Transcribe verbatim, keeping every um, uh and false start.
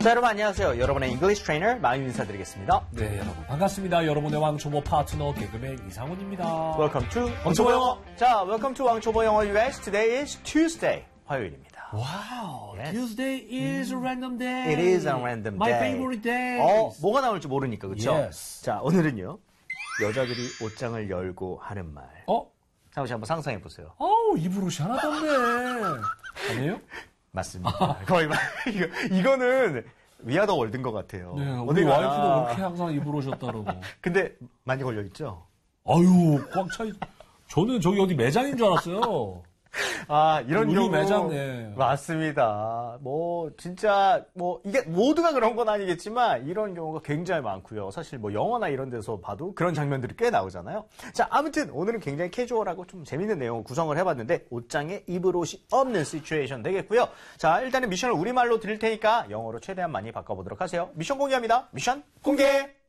자, 여러분 안녕하세요. 여러분의 English Trainer 마유 인사드리겠습니다. 네, 여러분 반갑습니다. 여러분의 왕초보 파트너 개그맨 이상훈입니다. Welcome to 왕초보 영어. 자, Welcome to 왕초보 영어 유 에스. Today is Tuesday. 화요일입니다. Wow, Yes. Tuesday is a random day. It is a random My day. favorite day. 어, 뭐가 나올지 모르니까, 그렇죠? Yes. 자, 오늘은요. 여자들이 옷장을 열고 하는 말. 어? 상우 씨 한번 상상해 보세요. 어우, 입으로시 하나도 없네. 아니에요? 맞습니다. 거의 막 이거 이거는 위아더 월드인 것 같아요. 네, 어디 우리 가나. 와이프도 그렇게 항상 입으로 오셨다라고. 근데 많이 걸려 있죠? 아유, 꽉 차 있... 저는 저기 어디 매장인 줄 알았어요. 아, 이런 우리 경우. 매장, 네. 맞습니다. 뭐, 진짜, 뭐, 이게 모두가 그런 건 아니겠지만, 이런 경우가 굉장히 많고요. 사실 뭐, 영화나 이런 데서 봐도 그런 장면들이 꽤 나오잖아요. 자, 아무튼, 오늘은 굉장히 캐주얼하고 좀 재밌는 내용을 구성을 해봤는데, 옷장에 입을 옷이 없는 시츄에이션 되겠고요. 자, 일단은 미션을 우리말로 드릴 테니까, 영어로 최대한 많이 바꿔보도록 하세요. 미션 공개합니다. 미션 공개!